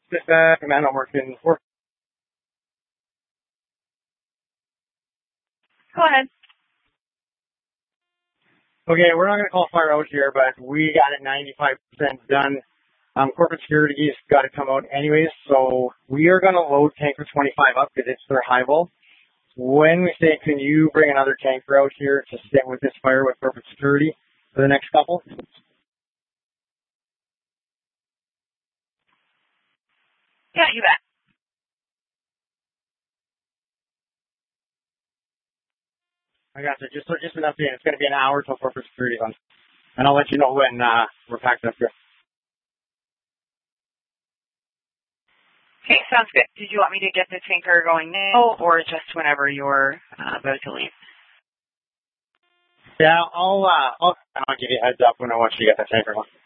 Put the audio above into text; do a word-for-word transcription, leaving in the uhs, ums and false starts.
Just uh, man, I'm working. Work. Go ahead. Okay, we're not going to call fire out here, but we got it ninety-five percent done. Um, corporate security's got to come out anyways, so we are going to load tanker twenty-five up because it's their high vol. When we say, can you bring another tanker out here to sit with this fire with corporate security for the next couple? Yeah, you bet. I got you. Just, just an update. It's going to be an hour till corporate security's on. And I'll let you know when uh, we're packed up here. Okay, sounds good. Did you want me to get the tanker going now or just whenever you're uh, about to leave? Yeah, I'll, uh, I'll, I'll give you a heads up when I want you to get the tanker on.